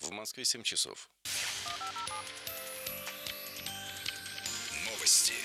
В Москве 7 часов. Новости.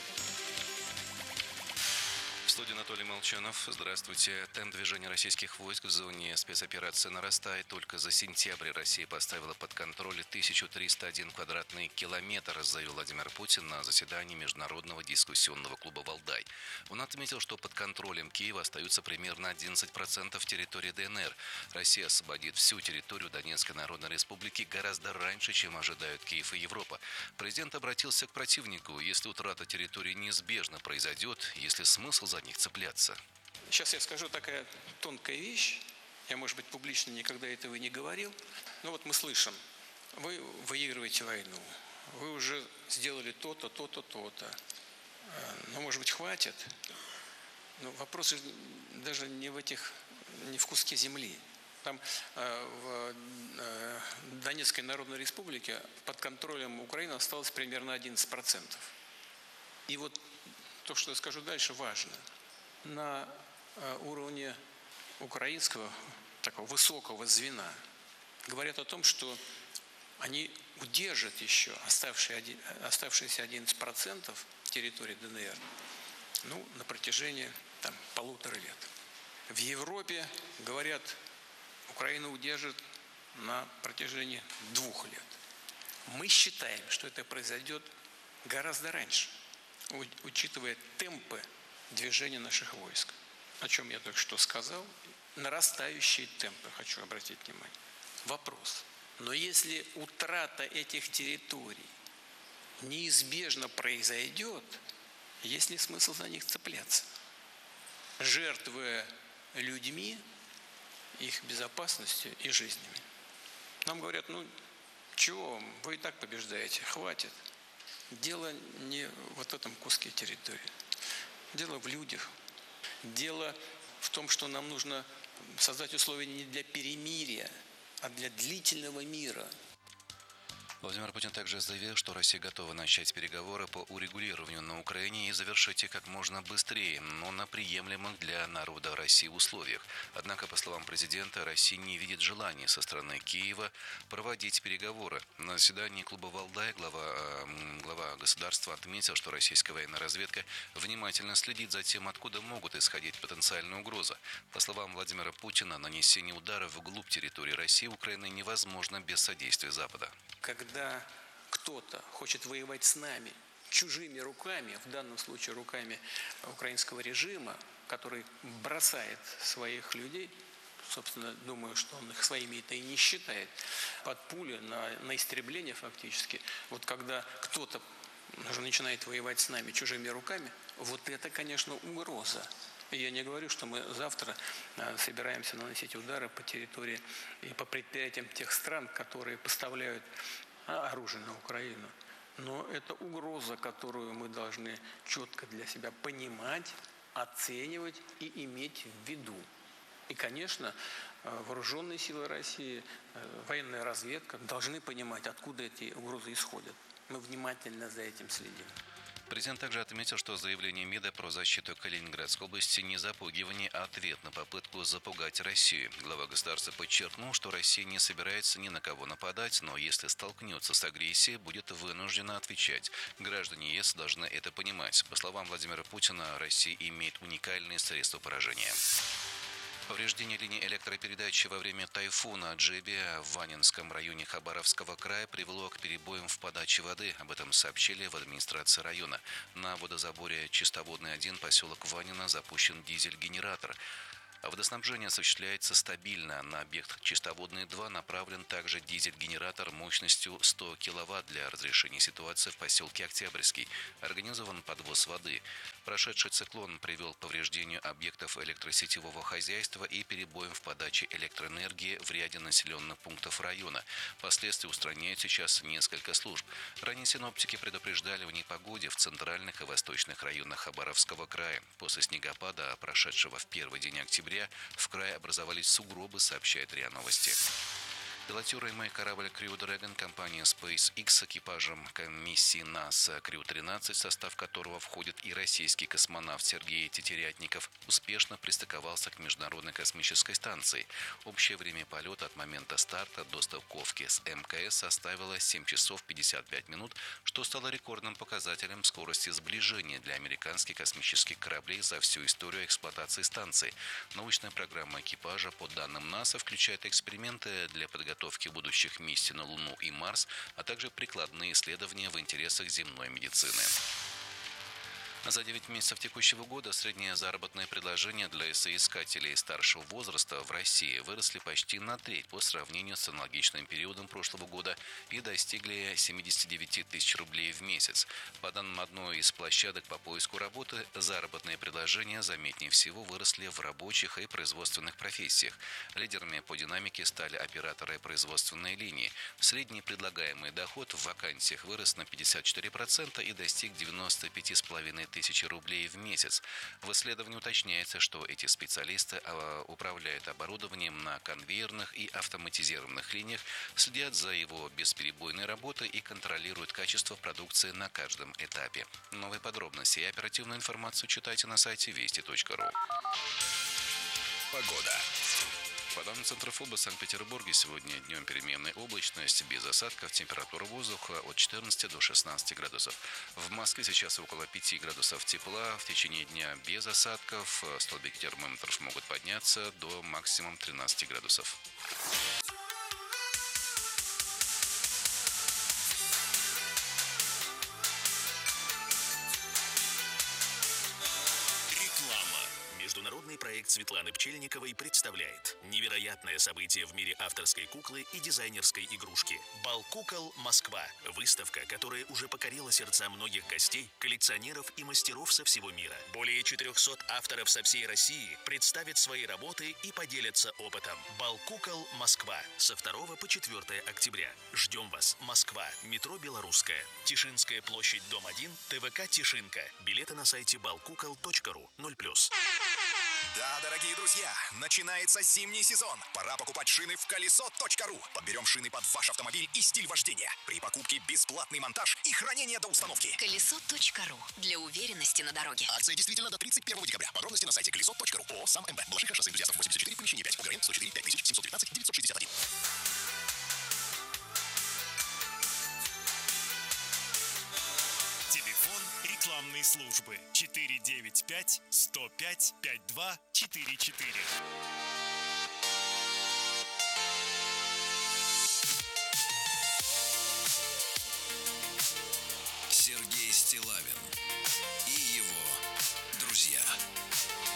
В студии Анатолий Молчанов. Здравствуйте. Темп движения российских войск в зоне спецоперации нарастает. Только за сентябрь Россия поставила под контроль 1301 квадратный километр, заявил Владимир Путин на заседании Международного дискуссионного клуба «Валдай». Он отметил, что под контролем Киева остаются примерно 11% территории ДНР. Россия освободит всю территорию Донецкой Народной Республики гораздо раньше, чем ожидают Киев и Европа. Президент обратился к противнику. Если утрата территории неизбежно произойдет, есть ли смысл за них цепляться? Сейчас я скажу такая тонкая вещь. Я, может быть, публично никогда этого и не говорил. Но вот мы слышим, вы выигрываете войну, вы уже сделали то-то, то-то, то-то. Но, может быть, хватит? Но вопрос же даже не в куске земли. Там в Донецкой Народной Республике под контролем Украины осталось примерно 11%. И вот то, что я скажу дальше, важно. На уровне украинского такого высокого звена говорят о том, что они удержат еще оставшиеся 11% территории ДНР на протяжении 1,5 лет. В Европе говорят, Украина удержит на протяжении 2 лет. Мы считаем, что это произойдет гораздо раньше, учитывая темпы движения наших войск. О чем я только что сказал. Нарастающие темпы, хочу обратить внимание. Вопрос. Но если утрата этих территорий неизбежно произойдет, есть ли смысл за них цепляться? Жертвуя людьми, их безопасностью и жизнями. Нам говорят, чего, вы и так побеждаете, хватит. Дело не в этом куске территории. Дело в людях. Дело в том, что нам нужно создать условия не для перемирия, а для длительного мира. Владимир Путин также заявил, что Россия готова начать переговоры по урегулированию на Украине и завершить их как можно быстрее, но на приемлемых для народа России условиях. Однако, по словам президента, Россия не видит желания со стороны Киева проводить переговоры. На заседании клуба «Валдай» глава государства отметил, что российская военная разведка внимательно следит за тем, откуда могут исходить потенциальные угрозы. По словам Владимира Путина, нанесение ударов вглубь территории России Украины невозможно без содействия Запада. Когда кто-то хочет воевать с нами чужими руками, в данном случае руками украинского режима, который бросает своих людей, собственно, думаю, что он их своими-то и не считает, под пули на истребление фактически. Вот когда кто-то уже начинает воевать с нами чужими руками, вот это, конечно, угроза. И я не говорю, что мы завтра собираемся наносить удары по территории и по предприятиям тех стран, которые поставляют оружие на Украину. Но это угроза, которую мы должны четко для себя понимать, оценивать и иметь в виду. И, конечно, вооруженные силы России, военная разведка должны понимать, откуда эти угрозы исходят. Мы внимательно за этим следим. Президент также отметил, что заявление МИДа про защиту Калининградской области не запугивание, а ответ на попытку запугать Россию. Глава государства подчеркнул, что Россия не собирается ни на кого нападать, но если столкнется с агрессией, будет вынуждена отвечать. Граждане ЕС должны это понимать. По словам Владимира Путина, Россия имеет уникальные средства поражения. Повреждение линии электропередачи во время тайфуна Джеби в Ванинском районе Хабаровского края привело к перебоям в подаче воды. Об этом сообщили в администрации района. На водозаборе Чистоводный-1 поселок Ванино запущен дизель-генератор. Водоснабжение осуществляется стабильно. На объект Чистоводный-2 направлен также дизель-генератор мощностью 100 кВт для разрешения ситуации в поселке Октябрьский. Организован подвоз воды. Прошедший циклон привел к повреждению объектов электросетевого хозяйства и перебоям в подаче электроэнергии в ряде населенных пунктов района. Последствия устраняют сейчас несколько служб. Ранее синоптики предупреждали о непогоде в центральных и восточных районах Хабаровского края. После снегопада, прошедшего в первый день октября, в крае образовались сугробы, сообщает РИА Новости. Пилотируемый корабль Crew Dragon компании SpaceX с экипажем миссии НАСА Crew-13, в состав которого входит и российский космонавт Сергей Тетерятников, успешно пристыковался к Международной космической станции. Общее время полета от момента старта до стыковки с МКС составило 7 часов 55 минут, что стало рекордным показателем скорости сближения для американских космических кораблей за всю историю эксплуатации станции. Научная программа экипажа, по данным НАСА, включает эксперименты для подготовки будущих миссий на Луну и Марс, а также прикладные исследования в интересах земной медицины. За 9 месяцев текущего года среднее заработное предложение для соискателей старшего возраста в России выросли почти на треть по сравнению с аналогичным периодом прошлого года и достигли 79 тысяч рублей в месяц. По данным одной из площадок по поиску работы, заработные предложения заметнее всего выросли в рабочих и производственных профессиях. Лидерами по динамике стали операторы производственной линии. Средний предлагаемый доход в вакансиях вырос на 54% и достиг 95,5 тысячи рублей в месяц. В исследовании уточняется, что эти специалисты управляют оборудованием на конвейерных и автоматизированных линиях, следят за его бесперебойной работой и контролируют качество продукции на каждом этапе. Новые подробности и оперативную информацию читайте на сайте вести.ру. Погода. По данным Центра ФОБа в Санкт-Петербурге сегодня днем переменная облачность, без осадков, температура воздуха от 14 до 16 градусов. В Москве сейчас около 5 градусов тепла, в течение дня без осадков, столбики термометров могут подняться до максимум 13 градусов. Международный проект Светланы Пчельниковой представляет невероятное событие в мире авторской куклы и дизайнерской игрушки. Бал кукол Москва. Выставка, которая уже покорила сердца многих гостей, коллекционеров и мастеров со всего мира. Более 400 авторов со всей России представят свои работы и поделятся опытом. Бал кукол Москва. Со 2 по 4 октября. Ждем вас. Москва. Метро Белорусская. Тишинская площадь, дом 1. ТВК Тишинка. Билеты на сайте balkukol.ru. 0+. Да, дорогие друзья, начинается зимний сезон. Пора покупать шины в колесо.ру. Подберем шины под ваш автомобиль и стиль вождения. При покупке бесплатный монтаж и хранение до установки. Колесо.ру. Для уверенности на дороге. Акция действительно до 31 декабря. Подробности на сайте колесо.ру. ООО «Сам МБ». Балашиха, шоссе энтузиастов 84, помещение 5. УГРН 104 5715 961. Телефон рекламной службы 495 105 5244. Сергей Стиллавин и его друзья.